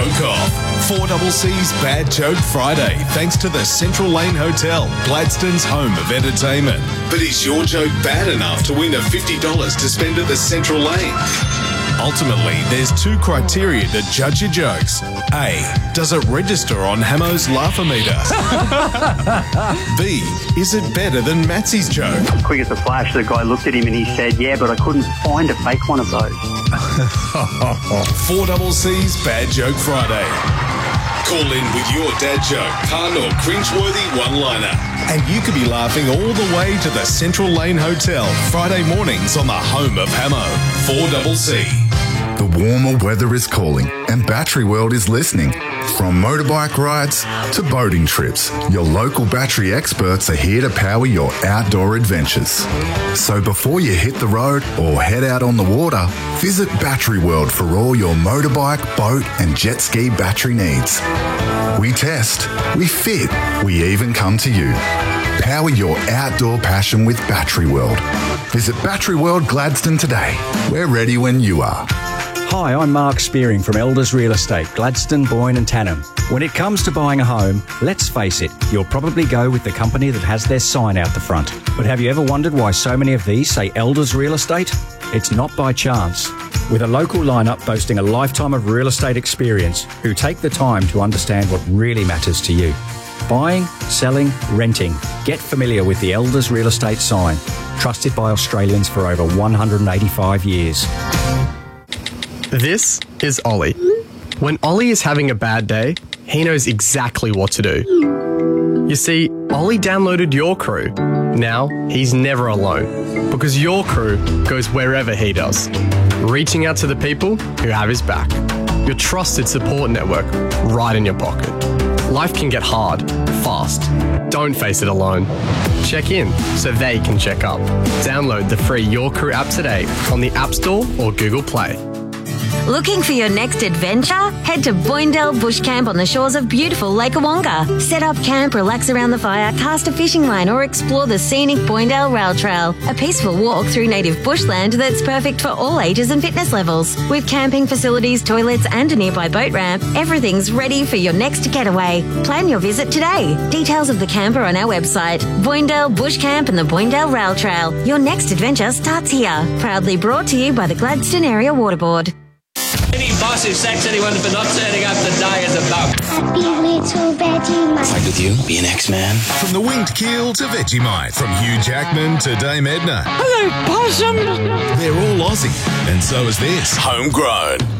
joke off. 4CC's Bad Joke Friday, thanks to the Central Lane Hotel, Gladstone's home of entertainment. But is your joke bad enough to win a $50 to spend at the Central Lane? Ultimately, there's two criteria to judge your jokes. A, does it register on Hamo's Laugh-O-Meter? B, is it better than Matsy's joke? Quick as a flash, the guy looked at him and he said, yeah, but I couldn't find a fake one of those. 4CC's Bad Joke Friday. Call in with your dad joke, pun or cringeworthy one-liner. And you could be laughing all the way to the Central Lane Hotel Friday mornings on the home of Hamo. 4CC. The warmer weather is calling and Battery World is listening. From motorbike rides to boating trips, your local battery experts are here to power your outdoor adventures. So before you hit the road or head out on the water, visit Battery World for all your motorbike, boat and jet ski battery needs. We test, we fit, we even come to you. Power your outdoor passion with Battery World. Visit Battery World Gladstone today. We're ready when you are. Hi, I'm Mark Spearing from Elders Real Estate, Gladstone, Boyne and Tannum. When it comes to buying a home, let's face it, you'll probably go with the company that has their sign out the front. But have you ever wondered why so many of these say Elders Real Estate? It's not by chance. With a local lineup boasting a lifetime of real estate experience who take the time to understand what really matters to you. Buying, selling, renting. Get familiar with the Elders Real Estate sign. Trusted by Australians for over 185 years. This is Ollie. When Ollie is having a bad day, he knows exactly what to do. You see, Ollie downloaded Your Crew. Now, he's never alone, because Your Crew goes wherever he does, reaching out to the people who have his back. Your trusted support network right in your pocket. Life can get hard, fast. Don't face it alone. Check in so they can check up. Download the free Your Crew app today on the App Store or Google Play. Looking for your next adventure? Head to Boindale Bush Camp on the shores of beautiful Lake Awonga. Set up camp, relax around the fire, cast a fishing line or explore the scenic Boindale Rail Trail, a peaceful walk through native bushland that's perfect for all ages and fitness levels. With camping facilities, toilets and a nearby boat ramp, everything's ready for your next getaway. Plan your visit today. Details of the camp are on our website. Boindale Bush Camp and the Boindale Rail Trail. Your next adventure starts here. Proudly brought to you by the Gladstone Area Water Board. Any boss who sacks anyone for not turning up to die is a bum. Happy little Vegemite. Fight with you, be an X-Man. From the Winged Keel to Vegemite, from Hugh Jackman to Dame Edna. Hello, possum. They're all Aussie, and so is this. Homegrown.